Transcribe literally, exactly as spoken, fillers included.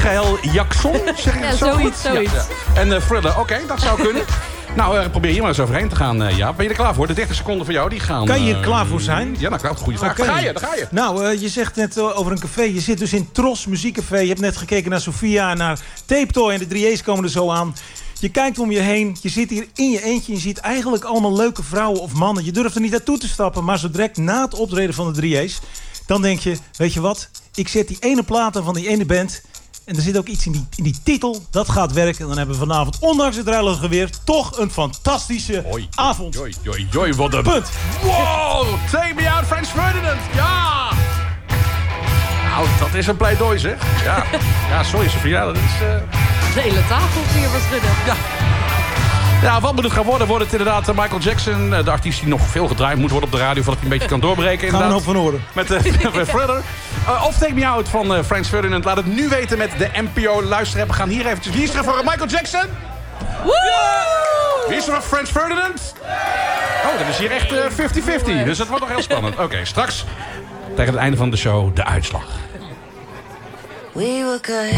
Michael Jackson, zeg ik Ja, het zo zoiets, goed? zoiets. Ja, ja. En uh, Thriller, oké, okay, dat zou kunnen. Nou, uh, probeer hier maar eens overheen te gaan, uh, ja. Ben je er klaar voor? De dertig seconden voor jou, die gaan... Kan je hier uh, klaar voor zijn? Ja, nou, goede vraag. Okay. Daar ga je, daar ga je. Nou, uh, je zegt net uh, over een café. Je zit dus in Tros Muziekcafé. Je hebt net gekeken naar Sofia en naar Tape Toy. En de drie A's komen er zo aan. Je kijkt om je heen. Je zit hier in je eentje. Je ziet eigenlijk allemaal leuke vrouwen of mannen. Je durft er niet naartoe te stappen. Maar zo direct na het optreden van de drie A's... dan denk je, weet je wat? Ik zet die ene plaat aan van die ene band... En er zit ook iets in die, in die titel. Dat gaat werken. En dan hebben we vanavond, ondanks het ruilige weer... toch een fantastische Oi, avond. Joi, joi, joi, wat een... Punt. Wow, take me out, Frans Ferdinand. Ja! Nou, dat is een pleidooi, zeg. Ja, ja sorry, Sofia. Dat is... Uh... De hele tafel weer was schudden. Ja. Ja, wat moet het gaan worden? Wordt het inderdaad uh, Michael Jackson, uh, de artiest die nog veel gedraaid moet worden op de radio... voordat hij een beetje kan doorbreken. Gaan we nog van horen. Met uh, Thriller. Uh, of Take Me Out van uh, Frans Ferdinand. Laat het nu weten met de N P O luisteren. We gaan hier eventjes... Wie is er voor Michael Jackson? Woe! Wie is er voor Frans Ferdinand? Oh, dat is hier echt vijftig vijftig. Dus dat wordt nog heel spannend. Oké, okay, straks tegen het einde van de show de uitslag. We were good.